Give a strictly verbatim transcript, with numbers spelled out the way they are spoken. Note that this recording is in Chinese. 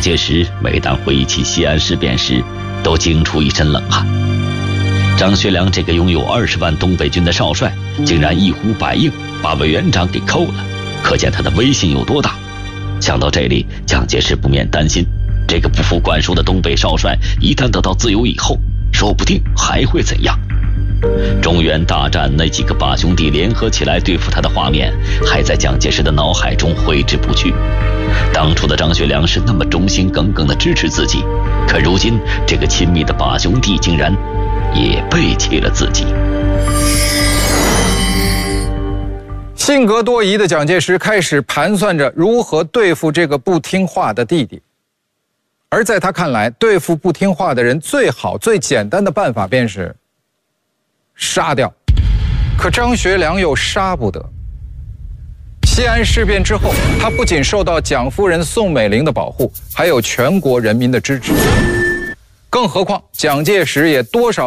介石每当回忆起西安事变时，都惊出一身冷汗。张学良这个拥有二十万东北军的少帅，竟然一呼百应把委员长给扣了，可见他的威信有多大。想到这里，蒋介石不免担心，这个不服管束的东北少帅一旦得到自由以后，说不定还会怎样。中原大战那几个把兄弟联合起来对付他的画面，还在蒋介石的脑海中挥之不去。当初的张学良是那么忠心耿耿地支持自己，可如今这个亲密的把兄弟竟然也背弃了自己。 性格多疑的蒋介石开始盘算着如何对付这个不听话的弟弟，而在他看来，对付不听话的人最好最简单的办法便是杀掉。可张学良又杀不得。西安事变之后，他不仅受到蒋夫人宋美龄的保护，还有全国人民的支持。更何况蒋介石也多少